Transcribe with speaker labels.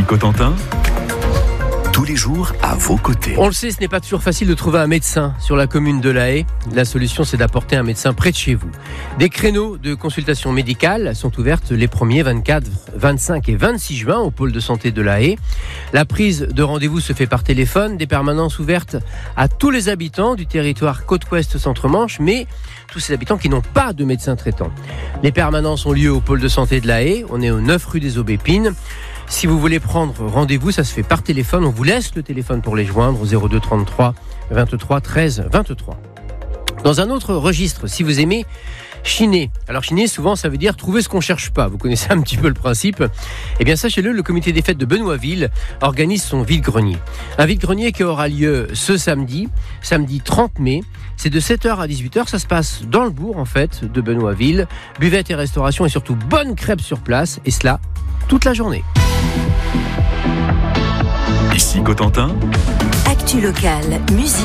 Speaker 1: Cotentin, tous les jours à vos côtés.
Speaker 2: On le sait, ce n'est pas toujours facile de trouver un médecin sur la commune de La Haye. La solution, c'est d'apporter un médecin près de chez vous. Des créneaux de consultation médicale sont ouvertes les 1er, 24, 25 et 26 juin au pôle de santé de La Haye. La prise de rendez-vous se fait par téléphone. Des permanences ouvertes à tous les habitants du territoire Côte-Ouest-Centre-Manche, mais tous ces habitants qui n'ont pas de médecin traitant. Les permanences ont lieu au pôle de santé de La Haye. On est au 9 rue des Aubépines. Si vous voulez prendre rendez-vous, ça se fait par téléphone. On vous laisse le téléphone pour les joindre au 02 33 23 13 23. Dans un autre registre, si vous aimez chiner. Alors chiner, souvent, ça veut dire trouver ce qu'on cherche pas. Vous connaissez un petit peu le principe. Eh bien, sachez-le, le comité des fêtes de Benoîtville organise son vide-grenier. Un vide-grenier qui aura lieu ce samedi 30 mai. C'est de 7h à 18h. Ça se passe dans le bourg, en fait, de Benoîtville. Buvette et restauration et surtout bonnes crêpes sur place. Et cela, toute la journée.
Speaker 1: Ici Cotentin,
Speaker 3: Actu locale, musique.